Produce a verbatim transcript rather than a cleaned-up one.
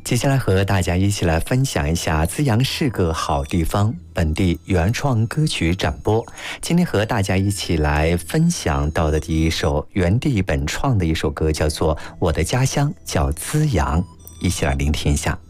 接下来和大家一起来分享一下资阳是个好地方本地原创歌曲展播。今天和大家一起来分享到的第一首原地本创的一首歌，叫做《我的家乡叫资阳》，一起来聆听一下。